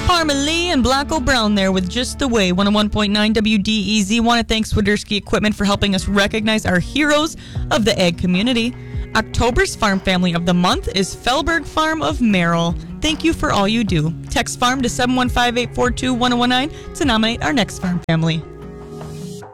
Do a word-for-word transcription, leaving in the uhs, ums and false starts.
Parmalee and Blacko Brown there with Just the Way. one oh one point nine W D E Z. Want to thank Swiderski Equipment for helping us recognize our heroes of the ag community. October's Farm Family of the Month is Fellberg Farm of Merrill. Thank you for all you do. Text farm to seven one five, eight four two, one oh one nine to nominate our next farm family.